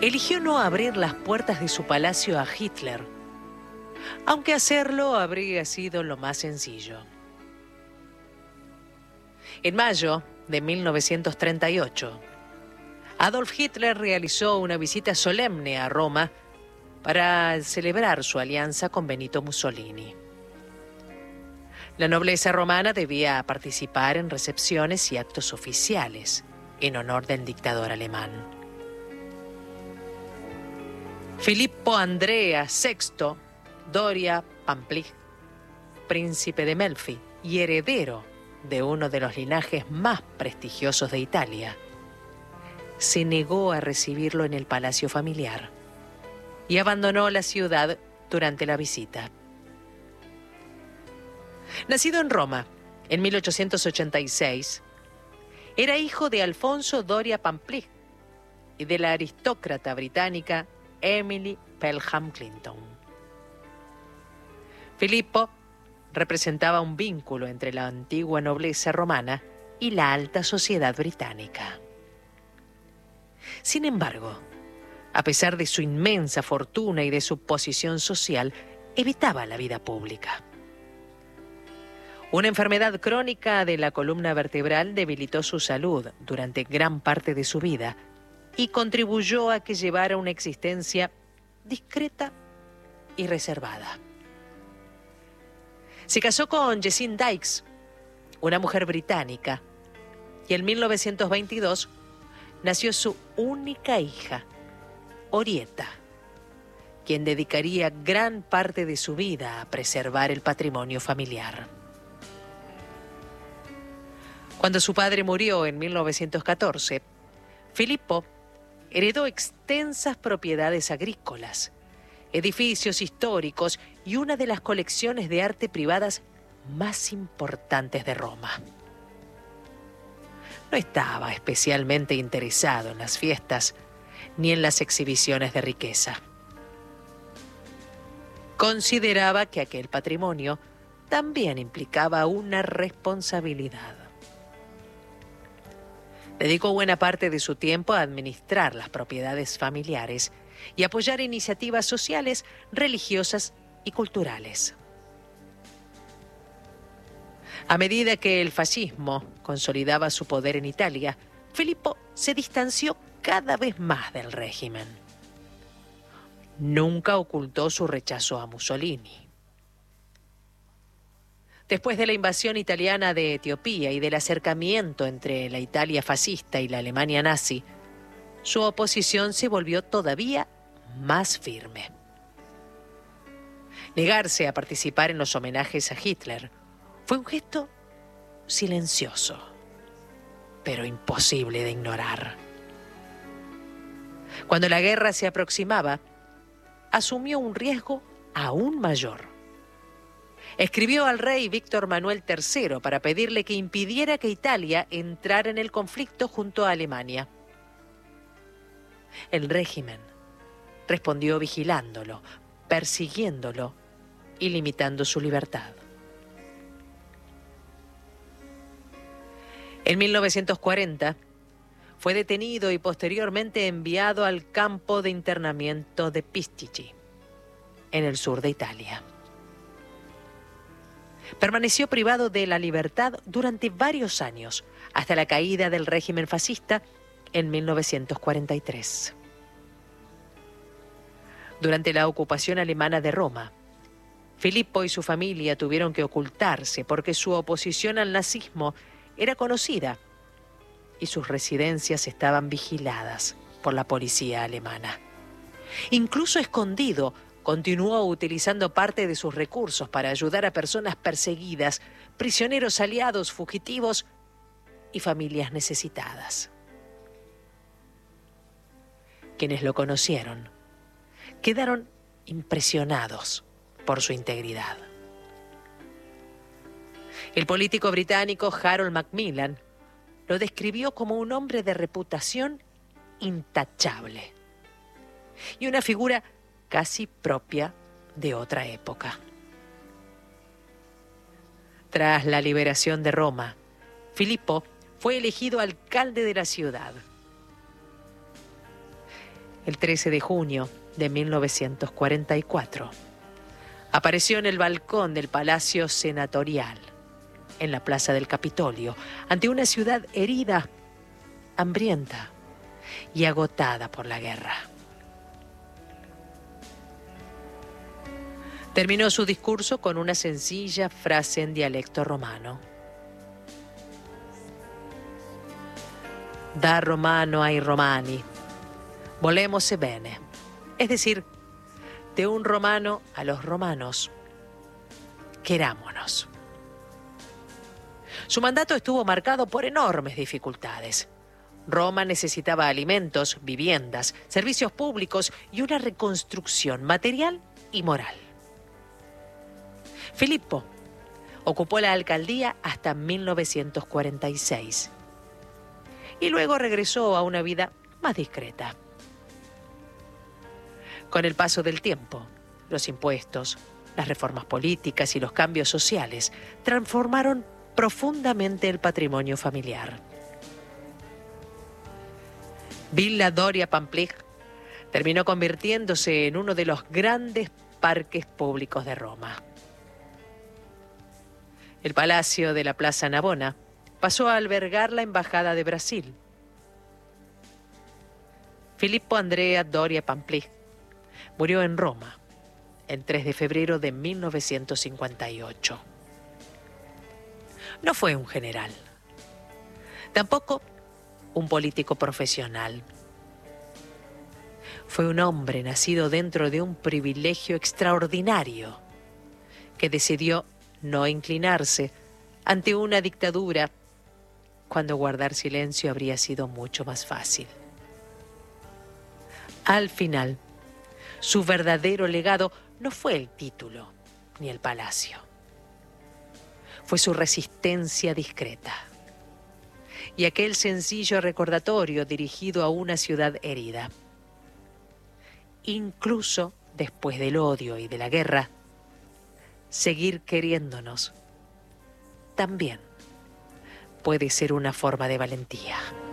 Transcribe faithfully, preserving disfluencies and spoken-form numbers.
eligió no abrir las puertas de su palacio a Hitler, aunque hacerlo habría sido lo más sencillo. En mayo de mil novecientos treinta y ocho, Adolf Hitler realizó una visita solemne a Roma para celebrar su alianza con Benito Mussolini. La nobleza romana debía participar en recepciones y actos oficiales en honor del dictador alemán. Filippo Andrea sexto Doria Pamphili, príncipe de Melfi y heredero de uno de los linajes más prestigiosos de Italia, se negó a recibirlo en el palacio familiar y abandonó la ciudad durante la visita. Nacido en Roma en mil ochocientos ochenta y seis, era hijo de Alfonso Doria Pamphili y de la aristócrata británica Emily Pelham Clinton. Filippo representaba un vínculo entre la antigua nobleza romana y la alta sociedad británica. Sin embargo, a pesar de su inmensa fortuna y de su posición social, evitaba la vida pública. Una enfermedad crónica de la columna vertebral debilitó su salud durante gran parte de su vida y contribuyó a que llevara una existencia discreta y reservada. Se casó con Jessine Dykes, una mujer británica, y en mil novecientos veintidós nació su única hija, Orietta, quien dedicaría gran parte de su vida a preservar el patrimonio familiar. Cuando su padre murió en mil novecientos catorce, Filippo heredó extensas propiedades agrícolas, edificios históricos y una de las colecciones de arte privadas más importantes de Roma. No estaba especialmente interesado en las fiestas ni en las exhibiciones de riqueza. Consideraba que aquel patrimonio también implicaba una responsabilidad. Dedicó buena parte de su tiempo a administrar las propiedades familiares y apoyar iniciativas sociales, religiosas y culturales. A medida que el fascismo consolidaba su poder en Italia, Filippo se distanció cada vez más del régimen. Nunca ocultó su rechazo a Mussolini. Después de la invasión italiana de Etiopía y del acercamiento entre la Italia fascista y la Alemania nazi, su oposición se volvió todavía más firme. Negarse a participar en los homenajes a Hitler fue un gesto silencioso, pero imposible de ignorar. Cuando la guerra se aproximaba, asumió un riesgo aún mayor. Escribió al rey Víctor Manuel tercero para pedirle que impidiera que Italia entrara en el conflicto junto a Alemania. El régimen respondió vigilándolo, persiguiéndolo y limitando su libertad. En mil novecientos cuarenta fue detenido y posteriormente enviado al campo de internamiento de Pistici, en el sur de Italia. Permaneció privado de la libertad durante varios años, hasta la caída del régimen fascista en mil novecientos cuarenta y tres. Durante la ocupación alemana de Roma, Filippo y su familia tuvieron que ocultarse porque su oposición al nazismo era conocida y sus residencias estaban vigiladas por la policía alemana. Incluso escondido, continuó utilizando parte de sus recursos para ayudar a personas perseguidas, prisioneros aliados fugitivos y familias necesitadas. Quienes lo conocieron quedaron impresionados por su integridad. El político británico Harold Macmillan lo describió como un hombre de reputación intachable y una figura casi propia de otra época. Tras la liberación de Roma, Filippo fue elegido alcalde de la ciudad. El trece de junio de mil novecientos cuarenta y cuatro, apareció en el balcón del Palacio Senatorial, en la Plaza del Capitolio, ante una ciudad herida, hambrienta y agotada por la guerra. Terminó su discurso con una sencilla frase en dialecto romano. Da romano ai romani, volemose bene. Es decir, de un romano a los romanos, querámonos. Su mandato estuvo marcado por enormes dificultades. Roma necesitaba alimentos, viviendas, servicios públicos y una reconstrucción material y moral. Filippo ocupó la alcaldía hasta mil novecientos cuarenta y seis y luego regresó a una vida más discreta. Con el paso del tiempo, los impuestos, las reformas políticas y los cambios sociales transformaron profundamente el patrimonio familiar. Villa Doria Pamphilj terminó convirtiéndose en uno de los grandes parques públicos de Roma. El Palacio de la Plaza Navona pasó a albergar la Embajada de Brasil. Filippo Andrea Doria Pamphilj murió en Roma el tres de febrero de mil novecientos cincuenta y ocho. No fue un general, tampoco un político profesional. Fue un hombre nacido dentro de un privilegio extraordinario que decidió no inclinarse ante una dictadura cuando guardar silencio habría sido mucho más fácil. Al final, su verdadero legado no fue el título ni el palacio. Fue su resistencia discreta y aquel sencillo recordatorio dirigido a una ciudad herida. Incluso después del odio y de la guerra, seguir queriéndonos también puede ser una forma de valentía.